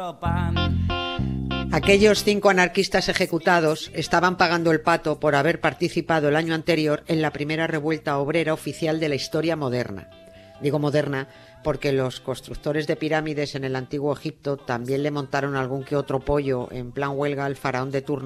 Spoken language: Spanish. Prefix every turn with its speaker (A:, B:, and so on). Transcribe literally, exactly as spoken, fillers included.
A: Aquellos cinco anarquistas ejecutados estaban pagando el pato por haber participado el año anterior en la primera revuelta obrera oficial de la historia moderna. Digo moderna porque los constructores de pirámides en el antiguo Egipto también le montaron algún que otro pollo en plan huelga al faraón de turno